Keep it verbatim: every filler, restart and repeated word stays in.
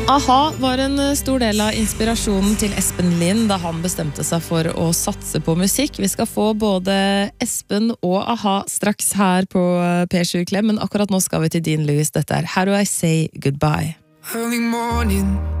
A-ha var en stor del av inspirasjonen til Espen Lind da han bestemte seg for å satse på musikk. Vi skal få både Espen og A-ha straks her på P sju Klem, men akkurat nå skal vi til Dean Lewis. Dette er How Do I Say Goodbye? Early morning